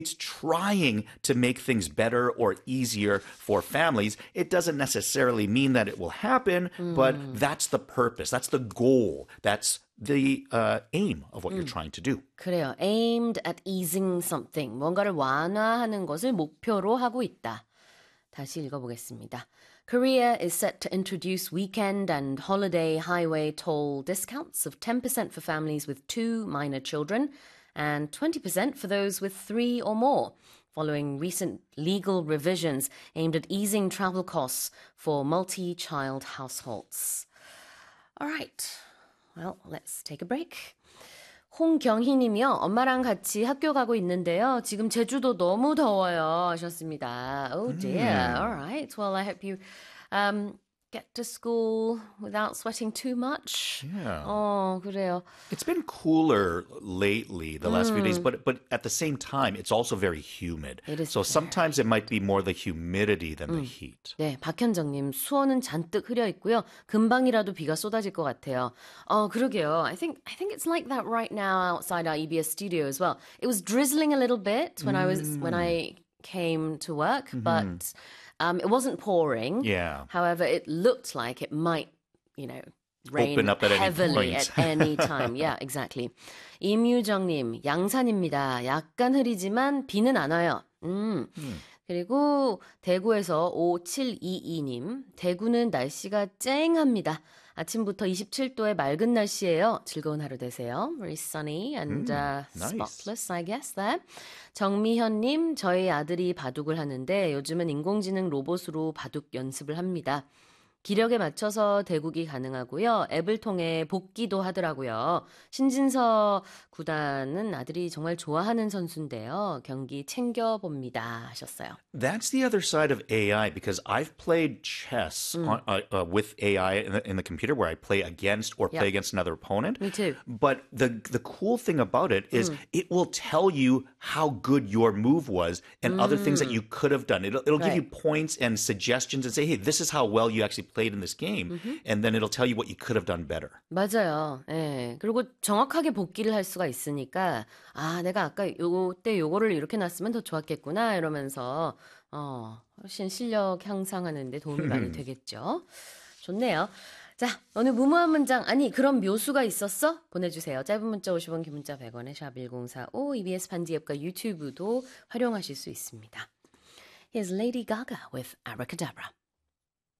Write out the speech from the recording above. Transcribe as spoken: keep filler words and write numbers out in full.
it's trying to make things better or easier for families. It doesn't necessarily mean that it will happen, 음. but that's the purpose. That's the goal. That's the uh, aim of what 음. you're trying to do. 그래요. Aimed at easing something. 뭔가를 완화하는 것을 목표로 하고 있다. 다시 읽어보겠습니다. Korea is set to introduce weekend and holiday highway toll discounts of ten percent for families with two minor children and twenty percent for those with three or more, following recent legal revisions aimed at easing travel costs for multi-child households. All right. Well, let's take a break. 홍경희 님이요. 엄마랑 같이 학교 가고 있는데요. 지금 제주도 너무 더워요. 하셨습니다. Oh dear. Mm. All right. Well, I hope you um, get to school without sweating too much. Yeah. 어, 그래요. It's been cooler lately, the last mm. few days, but but at the same time, it's also very humid. It is so very... sometimes it might be more the humidity than 음. the heat. 네, 박현정님, 수원은 잔뜩 흐려 있고요. 금방이라도 비가 쏟아질 것 같아요. 어, 그러게요. I think I think it's like that right now outside our E B S studio as well. It was drizzling a little bit when mm. I was when I came to work, mm-hmm. but um, it wasn't pouring. Yeah. However, it looked like it might, you know, rain Open up at heavily any at any time. Yeah, exactly. 임유정님, 양산입니다. 약간 흐리지만 비는 안 와요. 음. 음. 그리고 대구에서 오칠이이 님, 대구는 날씨가 쨍합니다. 아침부터 이십칠 도의 맑은 날씨예요. 즐거운 하루 되세요. Very sunny and mm, uh, nice. spotless, I guess there. 정미현님, 저희 아들이 바둑을 하는데 요즘은 인공지능 로봇으로 바둑 연습을 합니다. 기력에 맞춰서 대국이 가능하고요. 앱을 통해 복기도 하더라고요. 신진서 구단은 아들이 정말 좋아하는 선수인데요. 경기 챙겨봅니다 하셨어요. That's the other side of A I because I've played chess 음. on, uh, uh, with A I in the, in the computer where I play against or play yep. against another opponent. Me too. But the the cool thing about it is 음. it will tell you how good your move was and 음. other things that you could have done. It'll, it'll right. give you points and suggestions and say, hey, this is how well you actually played in this game. Mm-hmm. And then it'll tell you what you could have done better. 맞아요. 예. 그리고 정확하게 복기를 할 수가 있으니까 아, 내가 아까 요때 요거를 이렇게 놨으면 더 좋았겠구나 이러면서 어, 훨씬 실력 향상하는 데 도움이 많이 되겠죠. 좋네요. 자, 오늘 무모한 문장 아니 그런 묘수가 있었어? 보내주세요. 짧은 문자 오십 원, 긴 문자 백 원에 샵 일공사오 이비에스 반지 앱과 유튜브도 활용하실 수 있습니다. Here's Lady Gaga with Abracadabra.